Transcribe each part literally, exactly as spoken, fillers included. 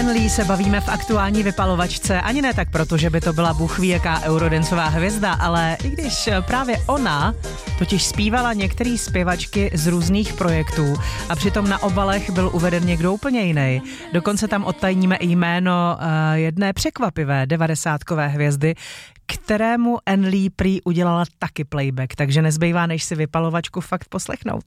Lee se bavíme v aktuální vypalovačce, ani ne tak proto, že by to byla bůhví jaká eurodancová hvězda, ale i když právě ona totiž zpívala některé zpěvačky z různých projektů a přitom na obalech byl uveden někdo úplně jiný. Dokonce tam odtajníme i jméno uh, jedné překvapivé devadesátkové hvězdy, kterému Anne Lee prý udělala taky playback, takže nezbývá, než si vypalovačku fakt poslechnout.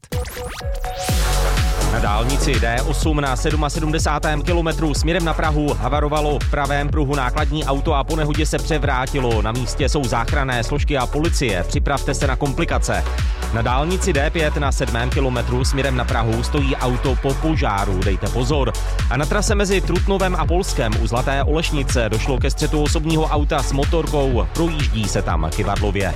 Na dálnici D osm na sedmdesátém sedmém kilometru směrem na Prahu havarovalo v pravém pruhu nákladní auto a po nehodě se převrátilo. Na místě jsou záchranné složky a policie. Připravte se na komplikace. Na dálnici D pět na sedmém kilometru směrem na Prahu stojí auto po požáru. Dejte pozor. A na trase mezi Trutnovem a Polskem u Zlaté Olešnice došlo ke střetu osobního auta s motorkou. Projíždí se tam kyvadlově.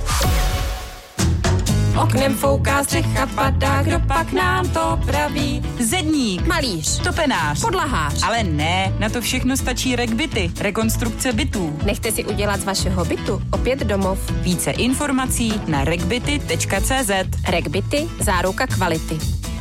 Oknem fouká, střecha padá, kdo pak nám to praví? Zedník, Malíř, topenář, podlahář. ale ne, na to všechno stačí RegBity, rekonstrukce bytů. Nechte si udělat z vašeho bytu opět domov. Více informací na regbity tečka cé zet. RegBity, záruka kvality.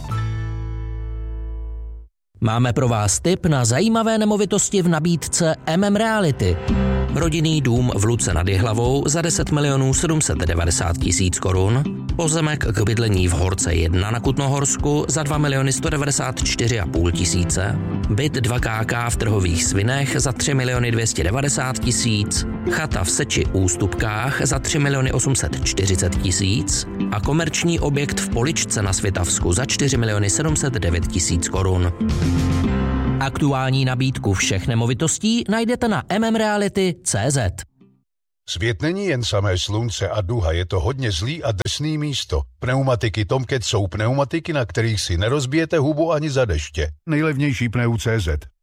Máme pro vás tip na zajímavé nemovitosti v nabídce M M Reality. Rodinný dům v Luce nad Jihlavou za deset milionů sedm set devadesát tisíc korun, pozemek k bydlení v Horce jedna na Kutnohorsku za dva miliony sto devadesát čtyři a půl tisíce, byt dva ká ká v Trhových Svinech za tři miliony dvě stě devadesát tisíc, chata v Seči Ústupkách za tři miliony osm set čtyřicet tisíc a komerční objekt v Poličce na Svitavsku za čtyři miliony sedm set devět tisíc korun. Aktuální nabídku všech nemovitostí najdete na m m reality tečka cé zet. Svět není jen samé slunce a duha, je to hodně zlý a drsný místo. Pneumatiky Tomcat jsou pneumatiky, na kterých si nerozbijete hubu ani za deště. Nejlevnější pneu tečka cé zet.